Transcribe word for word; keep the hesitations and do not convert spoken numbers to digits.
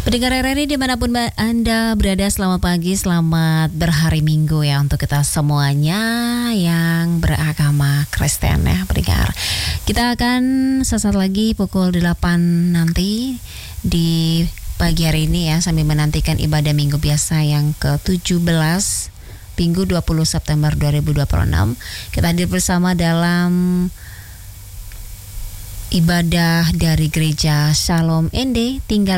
Pendengar R R I dimanapun Anda berada, selamat pagi, selamat berhari Minggu ya untuk kita semuanya yang beragama Kristen ya pendengar. Kita akan sesaat lagi pukul delapan nanti di pagi hari ini ya, sambil menantikan ibadah minggu biasa yang ke tujuh belas Minggu dua puluh September dua ribu dua puluh enam. Kita hadir bersama dalam ibadah dari Gereja Shalom Ende Tinggal